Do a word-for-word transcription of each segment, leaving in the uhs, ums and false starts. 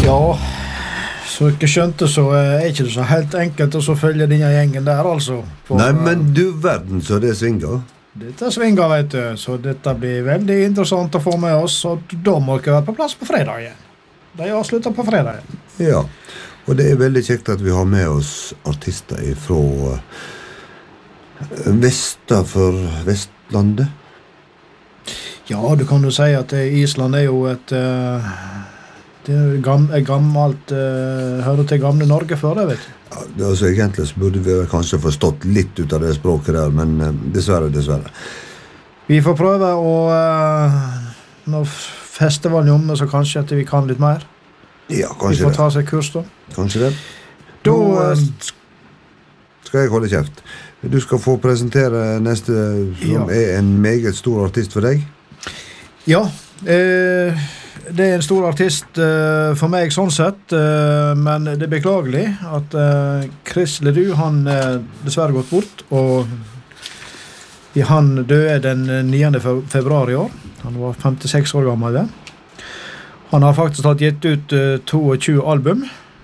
Ja, så ikke skjønte så er ikke det så helt enkelt å så følge denne gjengen der, altså. For, Nei, men du verden så det svinger. Dette svinger, vet du, så dette blir veldig interessant å få med oss, og da må ikke være på plass på fredag igjen. De avslutter på fredag igjen. Ja, og det er veldig kjekt at vi har med oss artister fra vester for Vestlandet. Ja, du kan jo si at Island er jo et... Uh, det er gam, gammelt, uh, hører til gamle Norge før det, vet du. Ja, det er altså egentlig så burde vi kanskje forstått litt ut av det språket der, men uh, dessverre, dessverre. Vi får prøve å... Uh, når festivalen er omme, så kanskje at vi kan litt mer. Ja, kanskje det. Vi får ta seg kurs da. Kanskje det. Da uh, skal jeg holde kjeft. Du skal få presentere neste, som ja. Er en meget stor artist for deg. Ja, eh, det er en stor artist eh, for meg sånn sett, eh, men det er beklagelig at eh, Chris Ledoux, han er dessverre gått bort, og han døde den niende februar i år. Han var femtiseks år gammel. Han har faktisk hatt gitt ut eh, tjueto album,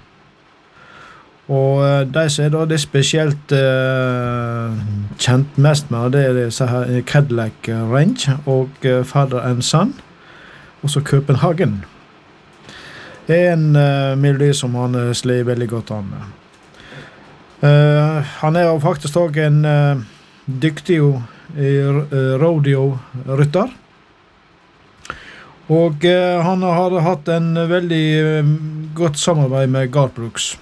og uh, de som er da det er spesielt uh, kjent mest med, det er det her Cadillac Range og uh, Father and Son, og så Copenhagen. Det er en uh, melodi som han uh, sler veldig godt an med. Uh, han er jo faktisk også en uh, dyktig uh, rodeo-rytter, og uh, han har hatt en veldig uh, godt samarbeid med Garth Brooks.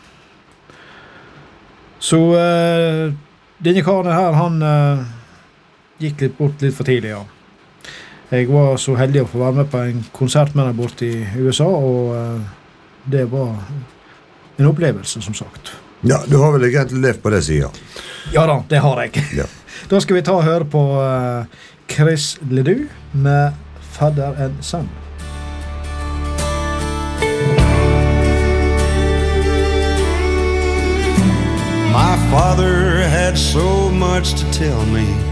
Så uh, denne karen her, han uh, gikk litt bort litt for tidlig, ja. Jeg var så heldig å få være med på en konsert med han bort i U S A, og uh, det var en opplevelse, som sagt. Ja, du har vel egentlig levd på det siden? Ja da, det har jeg. Ja. Da skal vi ta og høre på uh, Chris Ledoux med Father and Son. My father had so much to tell me,